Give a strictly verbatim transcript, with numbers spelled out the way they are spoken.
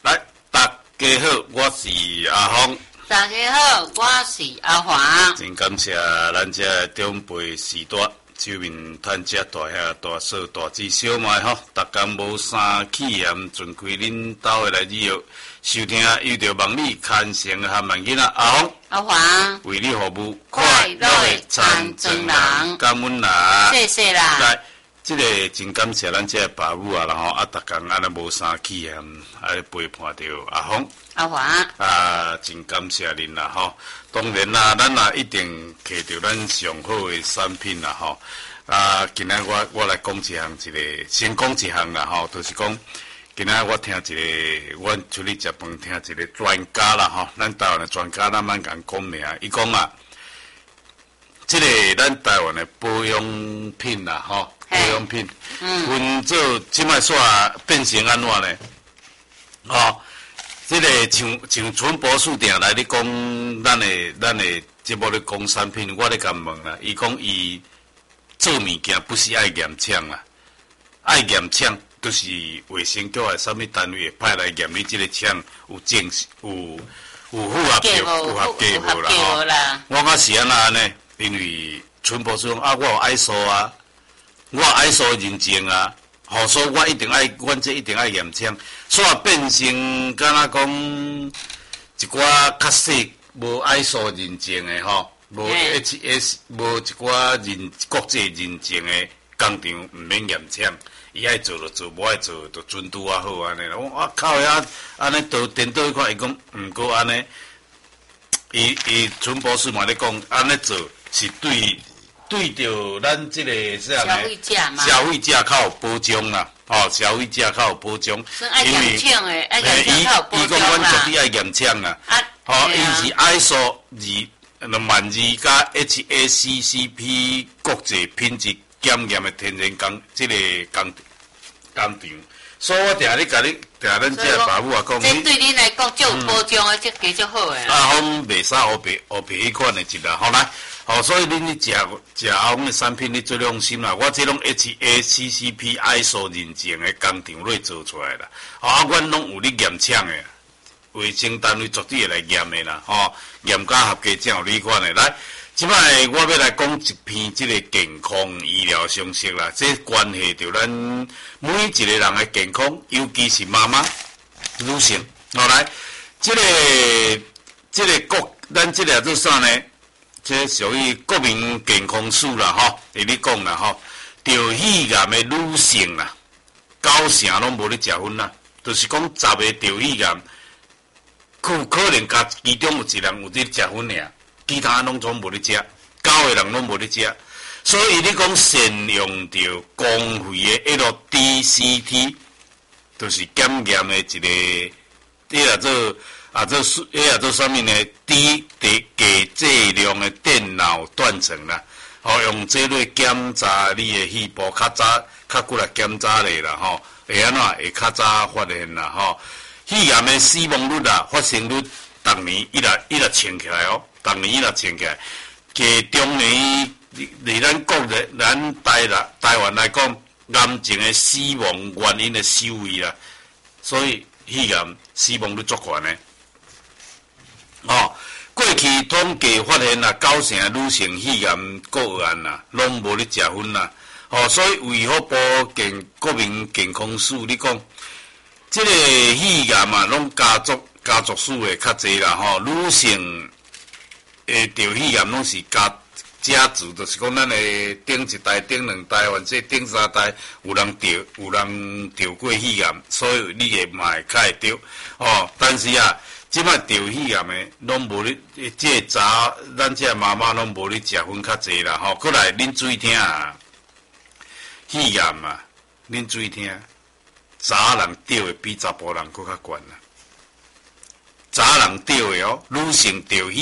来，大家好，我是阿峰。 大家好，我是阿华。 真感谢咱这长辈时代，手面趁这大兄、大嫂、大姊、小妹吼，大家无三气焰，尽开恁兜的来旅游，收听有着望你牵成和慢囡仔阿峰、 阿华为你服务， 快乐的参政人， 感恩啦， 谢谢啦。 来，这个真感谢咱这爸母啊，然后啊，逐工安尼无三气焰，啊陪伴着阿峰。 阿华啊，真感谢您啦吼！当然啦，咱也一定摕到咱上好的产品啦吼。啊，今仔我我来讲一项一个，先讲一项啦吼，就是讲今仔我听一个，我出去食饭听一个专家啦吼，咱台湾的专家咱慢讲讲名，伊讲啊，这个咱台湾的保养品啦吼，保养品，嗯，分做即摆煞变成安怎呢？吼。这个像像纯博士定来咧讲，咱的咱的节目咧讲产品，我咧甲问啦，伊讲伊做物件不是爱验枪啦，爱验枪就是卫生局的啥物单位派来验你这个枪有正有有符合有符合格无啦吼。我讲是安那呢？因为纯博士讲啊，我有 I S O 啊，我有 I S O 认证啊。好，所以我一定爱，阮这一定爱验枪，所以变成敢若讲一寡较细无 I S O 认证的吼，无 H S 无一寡认国际认证的工厂毋免验枪，伊爱做就做，无爱做就准拄啊好安尼啦。我啊靠呀，安尼倒颠倒去看，伊讲毋过安尼，伊伊陈博士嘛咧讲，安尼做是对。对着咱这个啥呢？消费者嘛，消费者较有保障啦，哦，消费者较有保障， 因为伊伊讲阮绝对爱验枪啦，哦，伊是 I S O 二两万二加 H A C C P 国际品质检验的天然工，这个工工厂，所以我定咧甲你，定咱这爸母啊讲， 这对你来讲就有保障的，这个就好诶。 啊，阮袂使黑白黑白迄款的一啦，好来。哦，所以恁咧食食阿翁的产品，你最放心啦。我这种 H A C C P I S O 认证的工厂内做出来啦。啊，阮拢有咧验枪的，卫生单位绝对会来验的啦。吼，验加合格才有你款的。来，即摆我要来讲一篇即个健康医疗常识啦。这关系到咱每一个人的健康，尤其是妈妈、女性。好来，即个即个国，咱即个做啥呢？这属于国民健康署啦，吼，会你讲啦，吼，得肺癌的女性啦，九成拢无咧食薰啦，就是讲十个得肺癌，可可能加其中有一人有咧食薰尔，其他拢总无咧食，九个人拢无咧食，所以你讲善用着公费的 L D C T， 就是检验的一个，这叫做。啊，这是迄啊，做啥物呢？低低低质量的电脑断层啦，吼、哦，用这类检查你的细胞，较早较过来检查咧啦，吼、哦，会安怎会较早发现啦，吼、哦。肺癌的死亡率啊，发生率，逐年伊来伊来升起来哦，逐年伊来升起来。其中年，伫咱国人咱台啦台湾来讲，癌症的死亡原因的首位啦，所以肺癌死亡率足悬的。哦，过去统计发现啦，九成女性肺癌个案啦，拢无咧食薰啦。哦，所以卫福部健国民健康署，你讲，即个肺癌嘛，拢家族家族史的较济啦。吼、哦，女性诶得肺癌拢是家家族，就是讲咱诶顶一代、顶两代，或者顶三代，有人得有人得过肺癌，所以你也嘛会较会得。哦，但是啊。即摆得肺癌的拢无咧，即个查咱即个妈妈拢无咧食薰较济啦吼。过来，恁注意听啊，肺癌嘛，恁注意听，查人得的比查甫人搁较悬啦。查人得的哦，女性得肺